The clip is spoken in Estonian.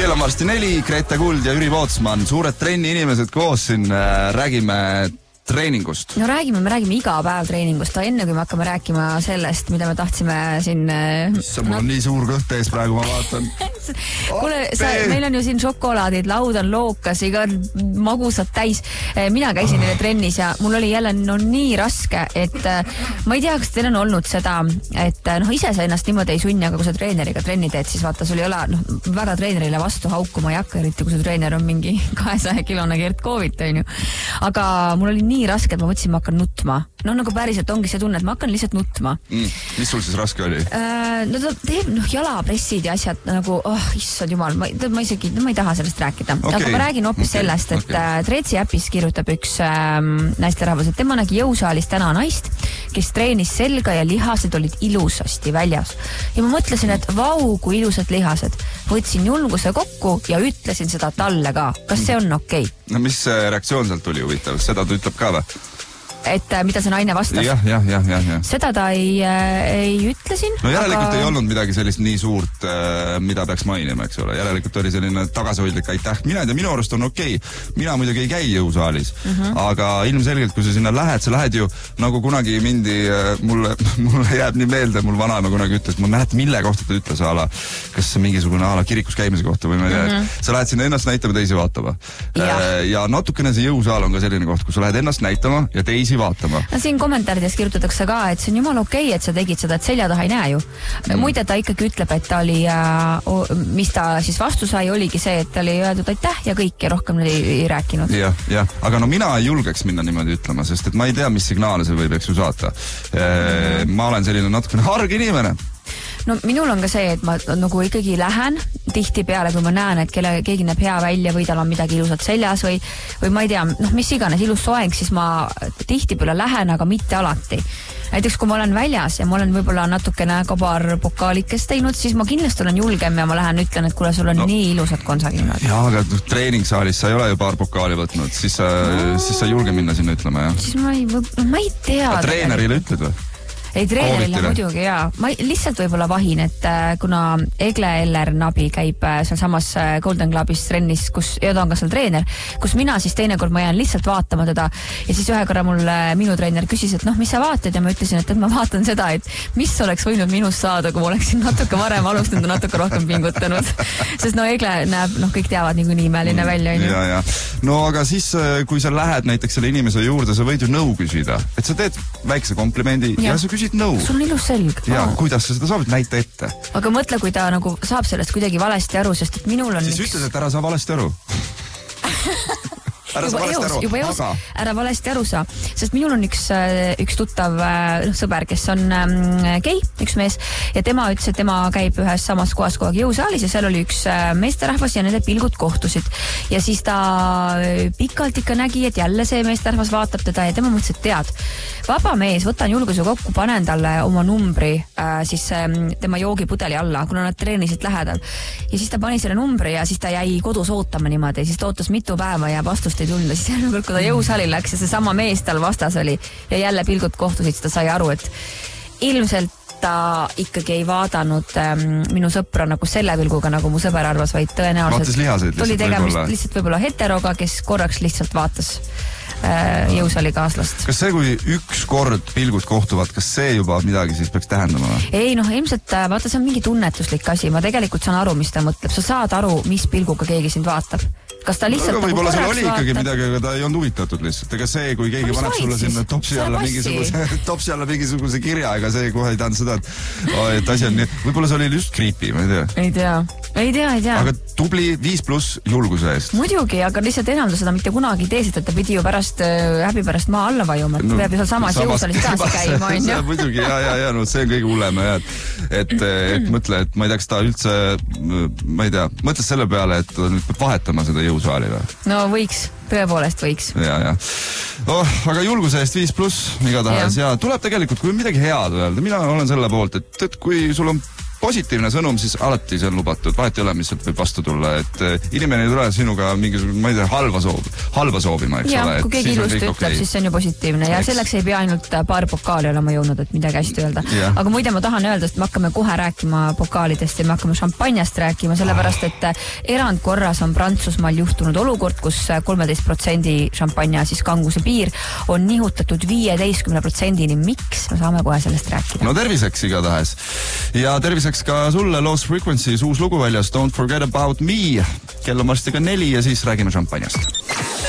Kell on varsti 4, Grete Kuld ja Jüri Pootsman, suured trenni inimesed koos siin, räägime treeningust. No me räägime iga päev treeningust, enne kui me hakkame rääkima sellest, mida me tahtsime siin... Mul on nii suur kõht ees praegu, ma vaatan. Kuule, meil on ju siin šokolaadid, laud on lookas, iga magusad täis. Mina käisin neile trennis ja mul oli jälle nii raske, et ma ei tea, kas teil on olnud seda, et ise sa ennast niimoodi ei sunni, aga kui sa treeneriga trenni teed, siis vaata, sul ei ole väga treenerile vastu haukuma ei hakka, eriti kui su treener on mingi 200-kilone Gert Koovit, on ju. Aga mul oli nii raske, et ma mõtlesin, ma hakkan nutma. No nagu päriselt ongi see tunne, et ma hakkan lihtsalt nutma. Mis sul siis raske oli? No ta teeb jalapressid ja asjad nagu, issand jumal, ma ei taha sellest rääkida. Okay. Aga ma räägin hoopis sellest, et Treetsi äpis kirjutab üks naisterahvas, et tema nägi jõusaalis täna naist, kes treenis selga ja lihased olid ilusasti väljas. Ja ma mõtlesin, et vau, kui ilusad lihased. Võtsin julguse kokku ja ütlesin seda talle ka. Kas see on okei? No mis reaktsioon sealt tuli huvitav? Seda ta ütleb ka või? Et mida see naine vastas? Jah. Seda ta ei ütlesin. No järelikult ei olnud midagi sellist nii suurt, mida peaks mainima, eks ole. Järelikult oli selline tagasihoidlik aitäh. Minu arust on okei. Mina muidugi ei käi jõusaalis. Aga ilmselgelt, kui sa sinna lähed ju, nagu kunagi mindi, mulle jääb nii meelde, mul vanaema kunagi ütles, ma mäletan, mille kohta ta ütles kas mingisugune kirikus käimise kohta või ma ei tea. Sa lähed sinna ennast näitama, teisi vaatama. Ja natukene see jõusaal on ka selline koht, kus sa lähed ennast näitama ja teisi vaatama. No, siin kommentaarides kirjutatakse ka, et see on jumal okei, et sa tegid seda, et selja taha ei näe ju. Muide, ta ikkagi ütleb, et ta oli, mis ta siis vastu sai, oligi see, et ta oli öeldud aitäh ja kõik ja rohkem ei rääkinud. Jah. Aga no mina ei julgeks minna niimoodi ütlema, sest et ma ei tea, mis signaale see võib eks ju saata. Ma olen selline natukene harg inimene. No minul on ka see, et ma nagu ikkagi lähen tihti peale, kui ma näen, et keegi näeb hea välja või tal on midagi ilusat seljas või ma ei tea, mis iganes ilus soeng, siis ma tihti peale lähen, aga mitte alati. Näiteks kui ma olen väljas ja ma olen võib-olla natukene kabarpokaalikest teinud, siis ma kindlasti olen julgem ja ma lähen ütlen, et kuule, sul on nii ilusad konsakinnad. Jaa, aga treeningsaalis sa ei ole ju paar pokaali võtnud, siis sa julge minna sinna ütlema, jah? Siis ma ei tea. A treenerile ütled või? Ei, treenerile muidugi, jaa. Ma lihtsalt võib-olla vahin, et kuna Egle Eller Nabi käib seal samas Golden Clubis trennis, ja ta on ka seal treener, kus mina siis teinekord ma jään lihtsalt vaatama teda ja siis ühe korra mul minu treener küsis, et mis sa vaatad ja ma ütlesin, et ma vaatan seda, et mis oleks võinud minust saada, kui ma oleksin natuke varem alustanud ja natuke rohkem pingutanud. Sest Egle näeb, kõik teavad nii imeline välja. Ja. No aga siis, kui sa lähed näiteks selle inimese juurde, sa võid ju nõu küsida, et sa teed väikse komplimendi ja sa küsid nõu. Sul on ilus selg. Ja, kuidas sa seda saad, näita ette. Aga mõtle, kui ta saab sellest kuidagi valesti aru, sest et minul on siis ütles, et ära saa valesti aru. Ära valesti aru saa, sest minul on üks tuttav sõber, kes on gei, üks mees, ja tema ütles, et tema käib ühes samas kohas kogu aeg jõusaalis ja seal oli üks meesterahvas ja nende pilgud kohtusid. Ja siis ta pikalt ikka nägi, et jälle see meesterahvas vaatab teda ja tema mõtles, et tead, vaba mees, võtan julguse kokku, panen talle oma numbri siis tema joogipudeli alla, kuna nad treenisid lähedal. Ja siis ta pani selle numbri ja siis ta jäi kodus ootama niimoodi, siis ta ootas mitu päeva ja vastust ei tulnud. Siis järgmine kord, kui ta jõusaali läks ja see sama mees tal vastas oli ja jälle pilgud kohtusid, siis ta sai aru, et ilmselt ta ikkagi ei vaadanud minu sõpra nagu selle pilguga, nagu mu sõber arvas, vaid tõenäoliselt tuli tegemist lihtsalt võib-olla heteroga, kes korraks lihtsalt vaatas jõusaali kaaslast. Kas see, kui üks kord pilgud kohtuvad, kas see juba midagi siis peaks tähendama? Ei, ilmselt, vaata, see on mingi tunnetuslik asi. Ma tegelikult saan aru, mis ta mõtleb. Sa saad aru, mis pilguga keegi sind vaatab. Kas ta lihtsalt aga võib-olla seal oli ikkagi midagi, aga ta ei olnud huvitatud lihtsalt. Ega see, kui keegi paneb sulle sinna topsi alla mingisuguse kirja, ega see kohe ei tähenda seda, et asi on nii. Võib-olla see oli just creepy, ma ei tea. Ei tea. Aga tubli 5+ julguse eest. Muidugi, aga lihtsalt enam ta seda mitte kunagi teesid, et ta pidi ju häbi pärast maa alla vajuma. Peab ju seal samas jõusalis taasi käima, on ju. Muidugi, ja, see on kõige hullem. Et mõtle, et ma ei tea, kas ta üldse, ma ei tea, mõtles selle peale, et ta nüüd peab vahetama seda jõusaali või? No võiks, tõepoolest võiks. Ja. Aga julguse eest 5+ igatahes ja tuleb tegelikult, kui midagi head öelda. Mina olen selle poolt, et kui sul on positiivne sõnum, siis alati see on lubatud, vahet ei ole, mis sealt võib vastu tulla, et inimene ei tule sinuga mingisugune, ma ei tea, halba soovima, eks ole. Kui keegi ilusti ütleb, siis see on ju positiivne ja selleks ei pea ainult paar pokaali olema jõudnud, et midagi hästi öelda. Aga muide, ma tahan öelda, et me hakkame kohe rääkima pokaalidest ja me hakkame šampanjast rääkima, sellepärast, et erandkorras on Prantsusmaal juhtunud olukord, kus 13% šampanja siis kanguse piir on nihutatud 15%-ni. Miks? Me saame kohe sellest rääkida. No terviseks igatahes. Ja terviseks ka sulle Lost Frequencies uus lugu väljas Don't Forget About Me. Kell on varsti ka 4 ja siis räägime šampanjast.